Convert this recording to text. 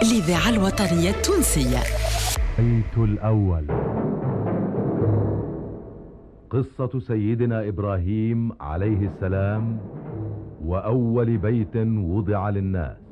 الإذاعة الوطنية التونسية. البيت الأول، قصة سيدنا إبراهيم عليه السلام وأول بيت وضع للناس.